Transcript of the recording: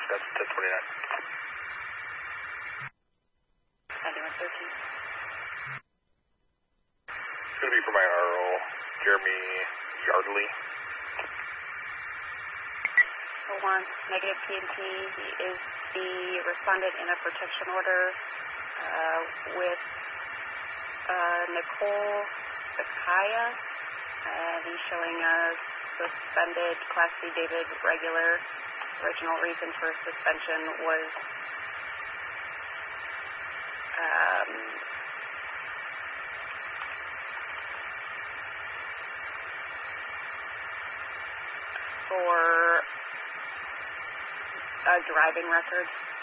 That's 1029. 9113. It's going to be for my RO, Jeremy Yardley. 01, negative PNT. He is the respondent in a protection order with Nicole Sakaya, and he's showing a suspended Class C David regular. Original reason for suspension was for a driving record.